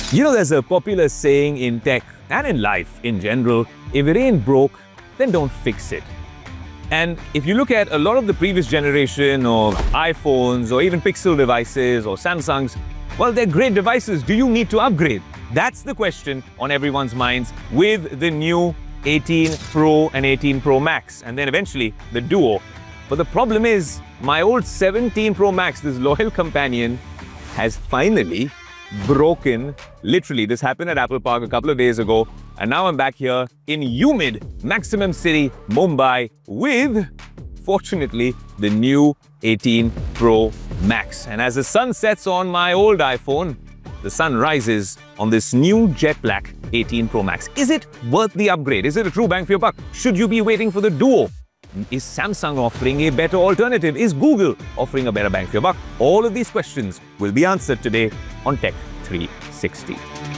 You know, there's a popular saying in tech and in life in general, if it ain't broke, then don't fix it. And if you look at a lot of the previous generation of iPhones or even Pixel devices or Samsungs, well, they're great devices. Do you need to upgrade? That's the question on everyone's minds with the new 18 Pro and 18 Pro Max, and then eventually the Duo. But the problem is, my old 17 Pro Max, this loyal companion, has finally broken. Literally, this happened at Apple Park a couple of days ago, and now I'm back here in humid Maximum City, Mumbai, with, fortunately, the new 18 Pro Max. And as the sun sets on my old iPhone, the sun rises on this new jet black 18 Pro Max. Is it worth the upgrade? Is it a true bang for your buck? Should you be waiting for the Duo? Is Samsung offering a better alternative? Is Google offering a better bang for your buck? All of these questions will be answered today on Tech 360.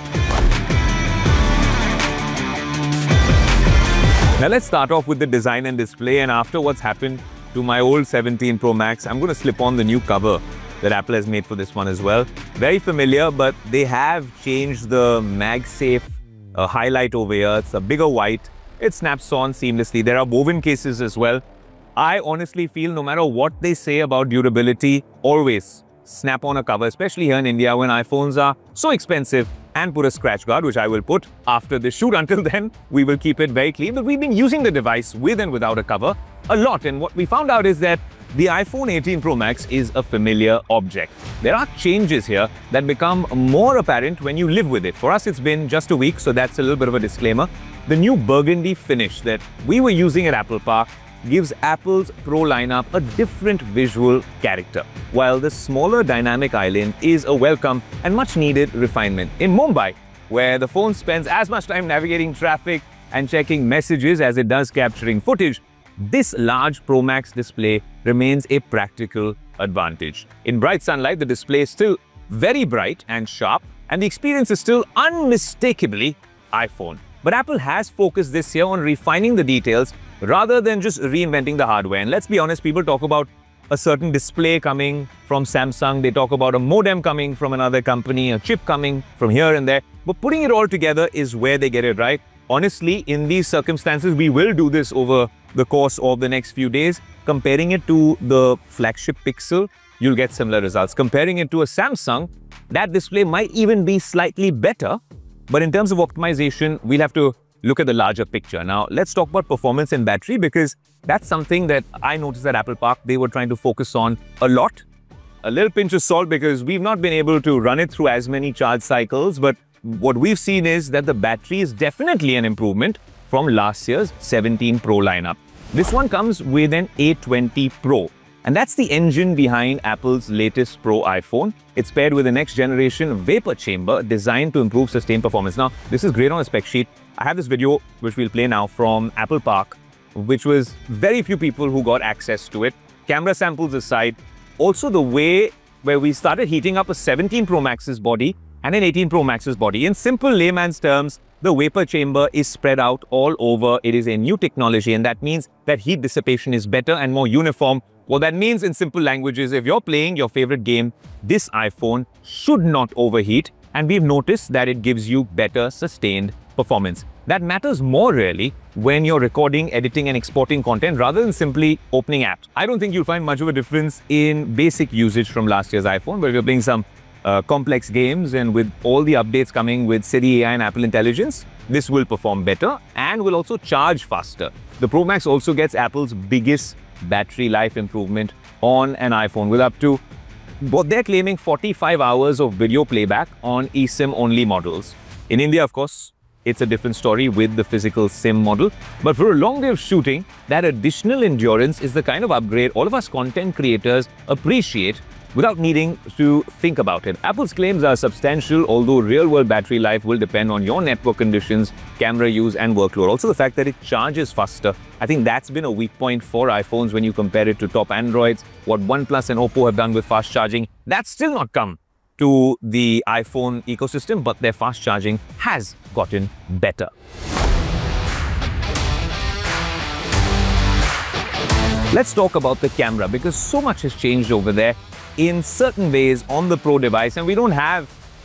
Now let's start off with the design and display, and after what's happened to my old 17 Pro Max, I'm going to slip on the new cover that Apple has made for this one as well. Very familiar, but they have changed the MagSafe highlight over here. It's a bigger white. It snaps on seamlessly. There are woven cases as well. I honestly feel no matter what they say about durability, always snap on a cover, especially here in India when iPhones are so expensive, and put a scratch guard, which I will put after this shoot. Until then, we will keep it very clean. But we've been using the device with and without a cover a lot. And what we found out is that the iPhone 18 Pro Max is a familiar object. There are changes here that become more apparent when you live with it. For us, it's been just a week, so that's a little bit of a disclaimer. The new burgundy finish that we were using at Apple Park gives Apple's Pro lineup a different visual character, while the smaller dynamic island is a welcome and much needed refinement. In Mumbai, where the phone spends as much time navigating traffic and checking messages as it does capturing footage, this large Pro Max display remains a practical advantage. In bright sunlight, the display is still very bright and sharp, and the experience is still unmistakably iPhone. But Apple has focused this year on refining the details rather than just reinventing the hardware. And let's be honest, people talk about a certain display coming from Samsung, they talk about a modem coming from another company, a chip coming from here and there, but putting it all together is where they get it right. Honestly, in these circumstances, we will do this over the course of the next few days. Comparing it to the flagship Pixel, you'll get similar results. Comparing it to a Samsung, that display might even be slightly better. But in terms of optimization, we'll have to look at the larger picture. Now, let's talk about performance and battery, because that's something that I noticed at Apple Park they were trying to focus on a lot. A little pinch of salt, because we've not been able to run it through as many charge cycles, but what we've seen is that the battery is definitely an improvement from last year's 17 Pro lineup. This one comes with an A20 Pro. And that's the engine behind Apple's latest Pro iPhone. It's paired with a next-generation vapor chamber designed to improve sustained performance. Now, this is great on a spec sheet. I have this video, which we'll play now, from Apple Park, which was very few people who got access to it. Camera samples aside, also the way where we started heating up a 17 Pro Max's body and an 18 Pro Max's body. In simple layman's terms, the vapor chamber is spread out all over. It is a new technology, and that means that heat dissipation is better and more uniform. What that means in simple language is, if you're playing your favorite game, this iPhone should not overheat, and we've noticed that it gives you better sustained performance. That matters more really when you're recording, editing and exporting content rather than simply opening apps. I don't think you'll find much of a difference in basic usage from last year's iPhone, but if you're playing some complex games and with all the updates coming with Siri AI and Apple Intelligence, this will perform better and will also charge faster. The Pro Max also gets Apple's biggest battery life improvement on an iPhone, with up to what they're claiming 45 hours of video playback on eSIM only models. In India, of course, it's a different story with the physical SIM model. But for a long day of shooting, that additional endurance is the kind of upgrade all of us content creators appreciate without needing to think about it. Apple's claims are substantial, although real-world battery life will depend on your network conditions, camera use and workload. Also the fact that it charges faster. I think that's been a weak point for iPhones when you compare it to top Androids. What OnePlus and Oppo have done with fast charging, that's still not come to the iPhone ecosystem, but their fast charging has gotten better. Let's talk about the camera, because so much has changed over there in certain ways on the Pro device, and we don't have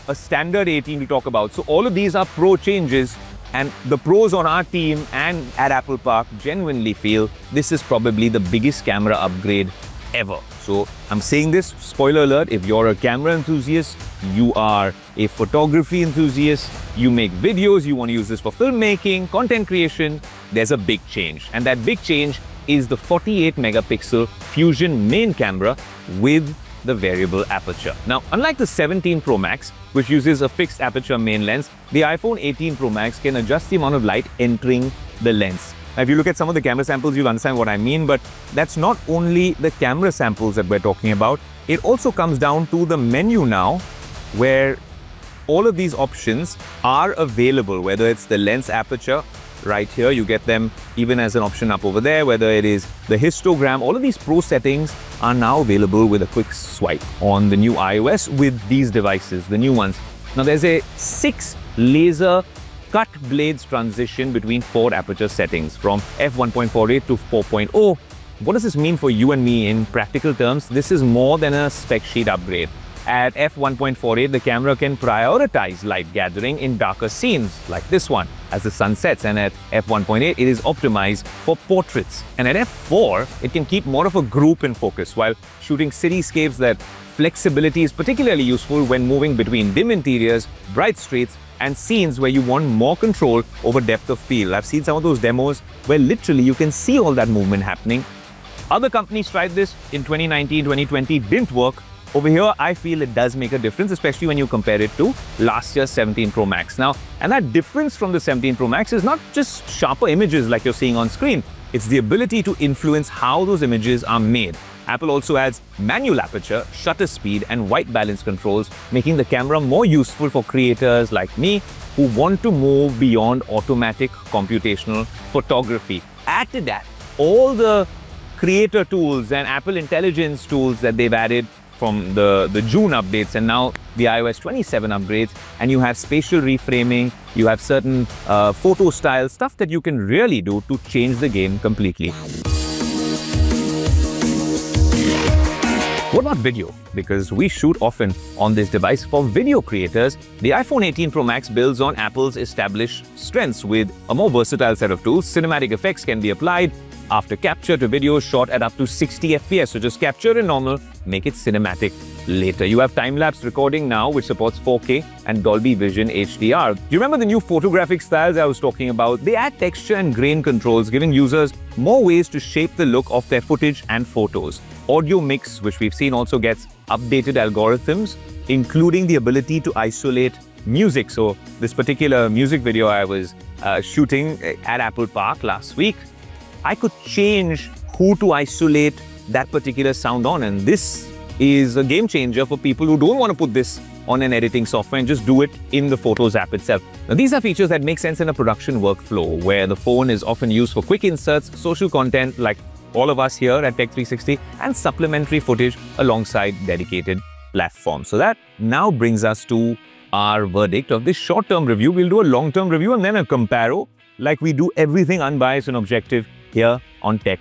a standard 18 to talk about. So all of these are pro changes, and the pros on our team and at Apple Park genuinely feel this is probably the biggest camera upgrade ever. So I'm saying this, spoiler alert, if you're a camera enthusiast, you are a photography enthusiast, you make videos, you want to use this for filmmaking, content creation, there's a big change. And that big change is the 48 megapixel Fusion main camera with the variable aperture. Now, unlike the 17 Pro Max, which uses a fixed aperture main lens, the iPhone 18 Pro Max can adjust the amount of light entering the lens. Now, if you look at some of the camera samples, you'll understand what I mean, but that's not only the camera samples that we're talking about. It also comes down to the menu now, where all of these options are available, whether it's the lens aperture right here, you get them even as an option up over there, whether it is the histogram, all of these pro settings are now available with a quick swipe on the new iOS with these devices, the new ones. Now, there's a 6 laser cut blades transition between 4 aperture settings from f1.48 to 4.0. What does this mean for you and me in practical terms? This is more than a spec sheet upgrade. At f1.48, the camera can prioritize light gathering in darker scenes like this one as the sun sets, and at f1.8, it is optimized for portraits. And at f4, it can keep more of a group in focus while shooting cityscapes. That flexibility is particularly useful when moving between dim interiors, bright streets, and scenes where you want more control over depth of field. I've seen some of those demos where literally you can see all that movement happening. Other companies tried this in 2019, 2020, didn't work. Over here, I feel it does make a difference, especially when you compare it to last year's 17 Pro Max. Now, and that difference from the 17 Pro Max is not just sharper images like you're seeing on screen. It's the ability to influence how those images are made. Apple also adds manual aperture, shutter speed, and white balance controls, making the camera more useful for creators like me who want to move beyond automatic computational photography. Add to that all the creator tools and Apple Intelligence tools that they've added from the June updates and now the iOS 27 upgrades, and you have spatial reframing, you have certain photo style stuff that you can really do to change the game completely. What about video? Because we shoot often on this device. For video creators, the iPhone 18 Pro Max builds on Apple's established strengths with a more versatile set of tools. Cinematic effects can be applied after capture to video shot at up to 60 FPS. So just capture in normal, make it cinematic later. You have time-lapse recording now, which supports 4K and Dolby Vision HDR. Do you remember the new photographic styles I was talking about? They add texture and grain controls, giving users more ways to shape the look of their footage and photos. Audio mix, which we've seen, also gets updated algorithms, including the ability to isolate music. So this particular music video I was shooting at Apple Park last week, I could change who to isolate that particular sound on, and this is a game changer for people who don't want to put this on an editing software and just do it in the Photos app itself. Now, these are features that make sense in a production workflow where the phone is often used for quick inserts, social content like all of us here at Tech 360, and supplementary footage alongside dedicated platforms. So that now brings us to our verdict of this short-term review. We'll do a long-term review and then a comparo, like we do everything unbiased and objective here on Tech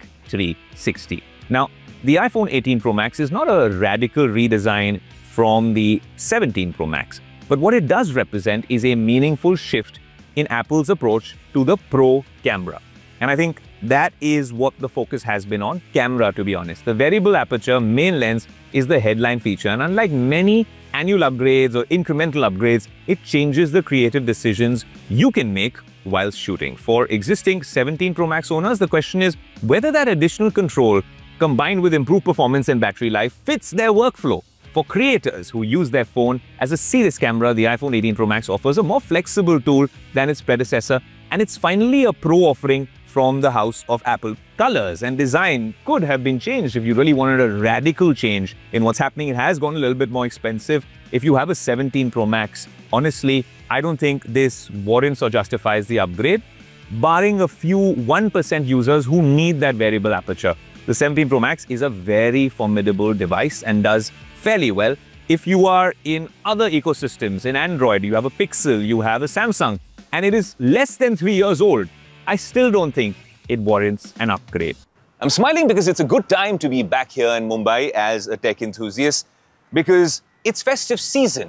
360. Now, the iPhone 18 Pro Max is not a radical redesign from the 17 Pro Max, but what it does represent is a meaningful shift in Apple's approach to the Pro camera. And I think that is what the focus has been on, camera, to be honest. The variable aperture main lens is the headline feature, and unlike many annual upgrades or incremental upgrades, it changes the creative decisions you can make while shooting. For existing 17 Pro Max owners, the question is whether that additional control, combined with improved performance and battery life, fits their workflow. For creators who use their phone as a serious camera, the iPhone 18 Pro Max offers a more flexible tool than its predecessor, and it's finally a pro offering from the house of Apple. Colors and design could have been changed if you really wanted a radical change in what's happening. It has gone a little bit more expensive. If you have a 17 Pro Max, honestly, I don't think this warrants or justifies the upgrade, barring a few 1% users who need that variable aperture. The 17 Pro Max is a very formidable device and does fairly well. If you are in other ecosystems, in Android, you have a Pixel, you have a Samsung, and it is less than 3 years old, I still don't think it warrants an upgrade. I'm smiling because it's a good time to be back here in Mumbai as a tech enthusiast, because it's festive season.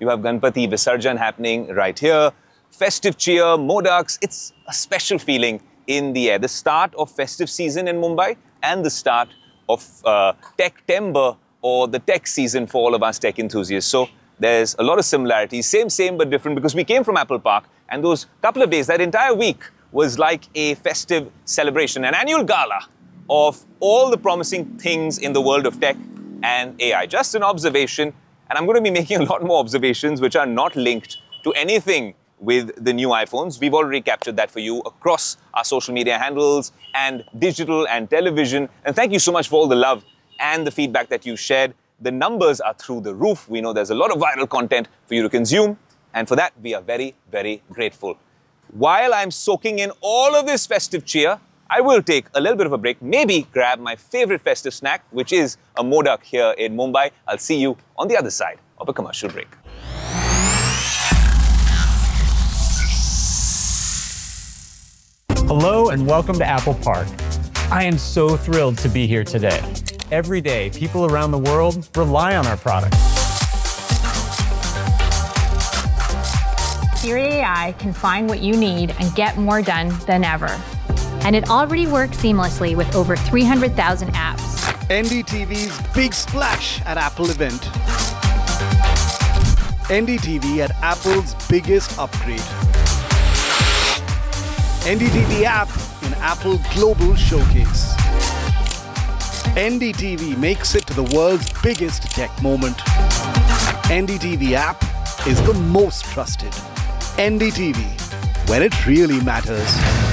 You have Ganpati Visarjan happening right here. Festive cheer, Modaks. It's a special feeling in the air. The start of festive season in Mumbai and the start of Tech-tember, or the tech season for all of us tech enthusiasts. So there's a lot of similarities. Same but different, because we came from Apple Park, and those couple of days, that entire week, was like a festive celebration, an annual gala of all the promising things in the world of tech and AI. Just an observation, and I'm going to be making a lot more observations which are not linked to anything with the new iPhones. We've already captured that for you across our social media handles and digital and television. And thank you so much for all the love and the feedback that you shared. The numbers are through the roof. We know there's a lot of viral content for you to consume. And for that, we are very, very grateful. While I'm soaking in all of this festive cheer, I will take a little bit of a break, maybe grab my favorite festive snack, which is a Modak here in Mumbai. I'll see you on the other side of a commercial break. Hello and welcome to Apple Park. I am so thrilled to be here today. Every day, people around the world rely on our products. Siri AI can find what you need and get more done than ever. And it already works seamlessly with over 300,000 apps. NDTV's big splash at Apple event. NDTV at Apple's biggest upgrade. NDTV app in Apple Global Showcase. NDTV makes it to the world's biggest tech moment. NDTV app is the most trusted. NDTV, when it really matters.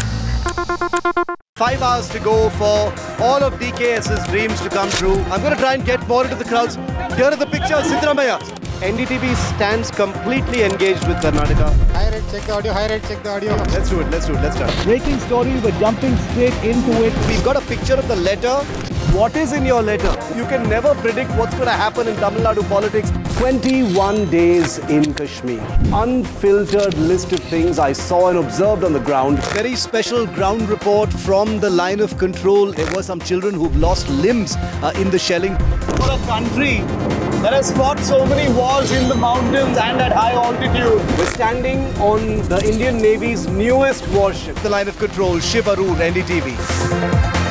5 hours to go for all of DKS's dreams to come true. I'm going to try and get more into the crowds. Here are the pictures, Siddaramaiah. NDTV stands completely engaged with Karnataka. High rate, check the audio. High rate, check the audio. Let's do it. Let's start. Breaking story, we're jumping straight into it. We've got a picture of the letter. What is in your letter? You can never predict what's going to happen in Tamil Nadu politics. 21 days in Kashmir. Unfiltered list of things I saw and observed on the ground. Very special ground report from the line of control. There were some children who've lost limbs in the shelling. For a country that has fought so many wars in the mountains and at high altitude. We're standing on the Indian Navy's newest warship. The line of control, Shiv Arur, NDTV.